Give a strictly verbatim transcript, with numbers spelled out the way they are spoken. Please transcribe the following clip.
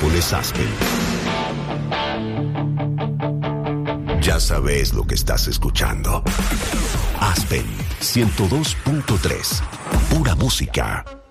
Nápoles Aspen. Ya sabes lo que estás escuchando. Aspen ciento dos punto tres. Pura música.